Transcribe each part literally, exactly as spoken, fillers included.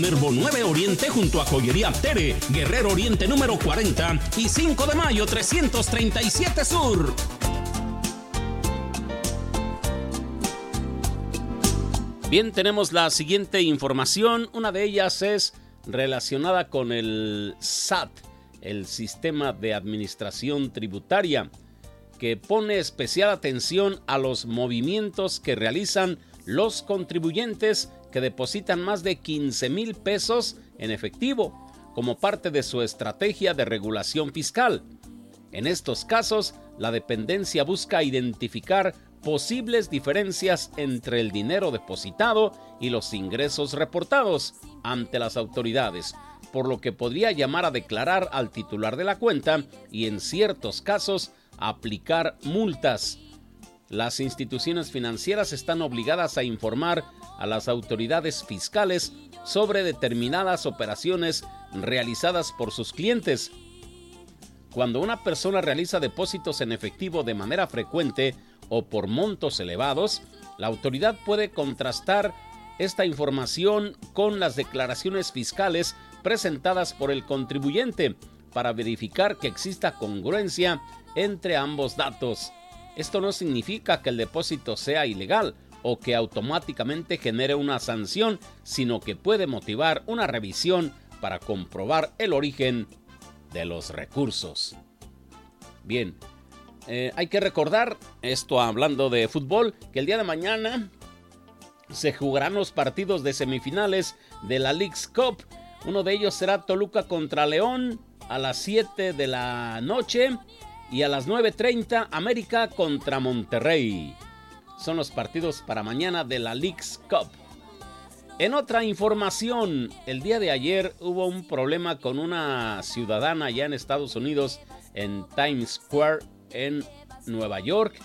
Nervo nueve Oriente junto a Joyería Tere, Guerrero Oriente número cuarenta y cinco de mayo trescientos treinta y siete Sur. Bien, tenemos la siguiente información. Una de ellas es relacionada con el S A T, el Sistema de Administración Tributaria, que pone especial atención a los movimientos que realizan los contribuyentes que depositan más de quince mil pesos en efectivo como parte de su estrategia de regulación fiscal. En estos casos, la dependencia busca identificar posibles diferencias entre el dinero depositado y los ingresos reportados ante las autoridades, por lo que podría llamar a declarar al titular de la cuenta y, en ciertos casos, aplicar multas. Las instituciones financieras están obligadas a informar a las autoridades fiscales sobre determinadas operaciones realizadas por sus clientes. Cuando una persona realiza depósitos en efectivo de manera frecuente o por montos elevados, la autoridad puede contrastar esta información con las declaraciones fiscales presentadas por el contribuyente para verificar que exista congruencia entre ambos datos. Esto no significa que el depósito sea ilegal o que automáticamente genere una sanción, sino que puede motivar una revisión para comprobar el origen de los recursos. Bien, eh, hay que recordar, esto hablando de fútbol, que el día de mañana se jugarán los partidos de semifinales de la Leagues Cup. Uno de ellos será Toluca contra León a las siete de la noche y a las nueve treinta América contra Monterrey. Son los partidos para mañana de la Leagues Cup. En otra información, el día de ayer hubo un problema con una ciudadana allá en Estados Unidos, en Times Square, en Nueva York.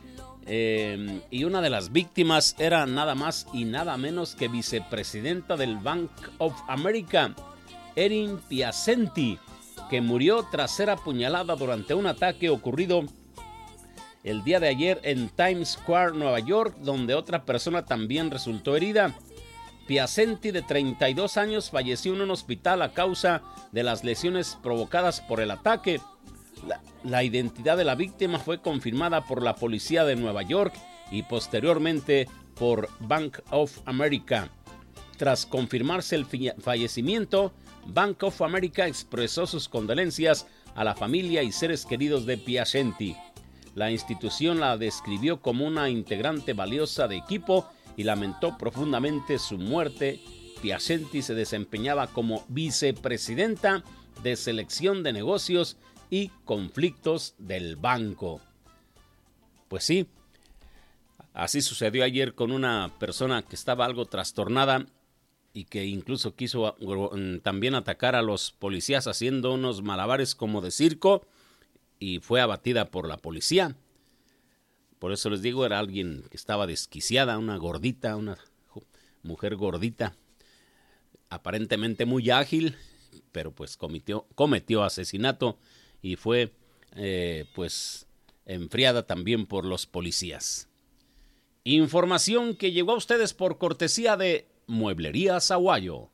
Eh, y una de las víctimas era nada más y nada menos que vicepresidenta del Bank of America, Erin Piacenti, que murió tras ser apuñalada durante un ataque ocurrido el día de ayer en Times Square, Nueva York, donde otra persona también resultó herida. Piacenti, de treinta y dos años, falleció en un hospital a causa de las lesiones provocadas por el ataque. La, la identidad de la víctima fue confirmada por la policía de Nueva York y posteriormente por Bank of America. Tras confirmarse el fallecimiento, Bank of America expresó sus condolencias a la familia y seres queridos de Piacenti. La institución la describió como una integrante valiosa de equipo y lamentó profundamente su muerte. Piacenti se desempeñaba como vicepresidenta de selección de negocios y conflictos del banco. Pues sí, así sucedió ayer con una persona que estaba algo trastornada y que incluso quiso también atacar a los policías haciendo unos malabares como de circo y fue abatida por la policía. Por eso les digo, era alguien que estaba desquiciada, una gordita, una mujer gordita, aparentemente muy ágil, pero pues cometió, cometió asesinato y fue eh, pues enfriada también por los policías. Información que llegó a ustedes por cortesía de Mueblerías Aguayo.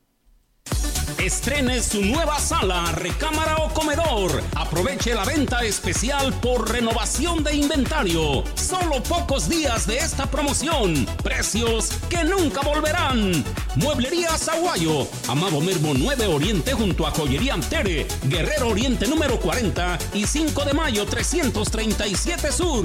Estrene su nueva sala, recámara o comedor. Aproveche la venta especial por renovación de inventario. Solo pocos días de esta promoción. Precios que nunca volverán. Mueblerías Aguayo, Amado Nervo nueve Oriente junto a Joyería Tere, Guerrero Oriente número cuarenta y cinco de mayo trescientos treinta y siete Sur.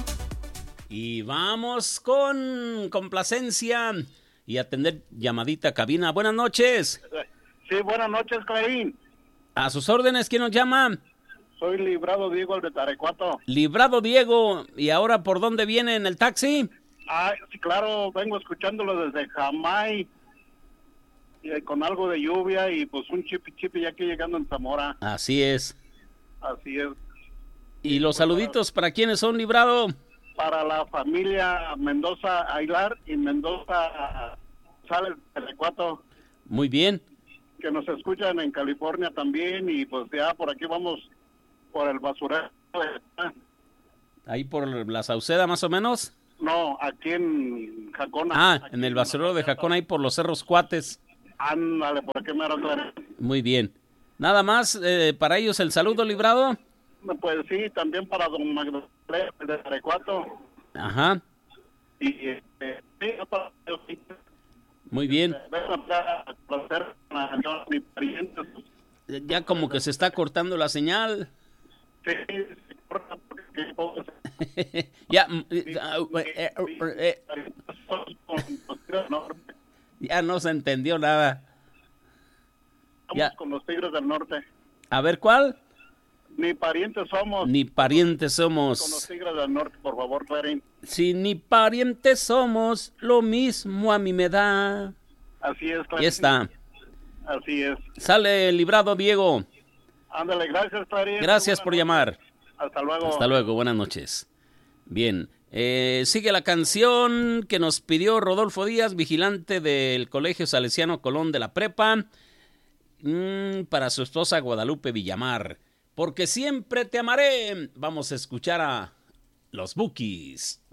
Y vamos con complacencia y atender llamadita cabina. Buenas noches. Sí, buenas noches, Clarín. A sus órdenes, ¿quién nos llama? Soy Librado Diego, el de Tarecuato. Librado Diego, ¿y ahora por dónde viene en el taxi? Ah, sí, claro, vengo escuchándolo desde Jamay, y con algo de lluvia y pues un chipi chipi ya que llegando en Zamora. Así es. Así es. ¿Y los saluditos para quiénes son, Librado? Para la familia Mendoza Aguilar y Mendoza Sales de Tarecuato. Muy bien. Que nos escuchan en California también y pues ya por aquí vamos por el basurero. Ahí por la Sauceda más o menos. No, aquí en Jacona. Ah, en el basurero de Jacona, ahí por los Cerros Cuates. Ándale, ¿por qué me Clarín? Muy bien. Nada más, eh, para ellos el saludo, Librado. Pues sí, también para don Magdaleno de Tarecuato. Ajá. Y este, sí, para sí. Muy bien. Mi pariente. Ya como que se está cortando la señal. Sí, se corta porque ya, eh, eh, ya no se entendió nada. Ya. Con los Tigres del Norte. A ver, ¿cuál? Ni parientes somos. Ni parientes somos. Con los Tigres del Norte, por favor, Clarín. Si ni parientes somos, lo mismo a mí me da. Así es, Clarín. Ya está. Así es. Sale, Librado, Diego. Ándale, gracias, Clarín. Gracias por noches. llamar. Hasta luego. Hasta luego, buenas noches. Bien, eh, sigue la canción que nos pidió Rodolfo Díaz, vigilante del Colegio Salesiano Colón de la Prepa, mmm, para su esposa Guadalupe Villamar. Porque siempre te amaré. Vamos a escuchar a los Bukis.